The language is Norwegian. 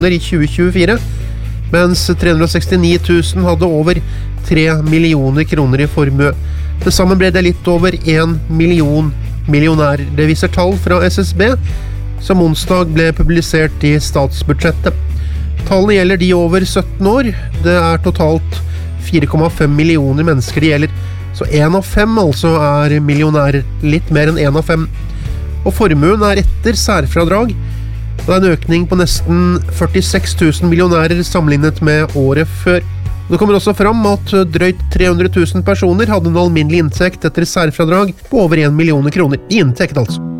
i 2024, mens 369 000 hadde over 3 millioner kroner i formue. Til sammen ble det litt over 1 million millionærer. Det viser tall fra SSB, som onsdag ble publisert i statsbudsjettet. Tallene gjelder de over 17 år. Det er totalt 4,5 millioner mennesker det gjelder. Så 1 av 5 altså er millionærer, litt mer enn 1 av 5. Og formuen er etter særfradrag. Det er en økning på nesten 46 000 millionærer sammenlignet med året før. Det kommer også fram at drøyt 300 000 personer hadde en alminnelig inntekt etter særfradrag på over 1 million kroner. I inntekt altså.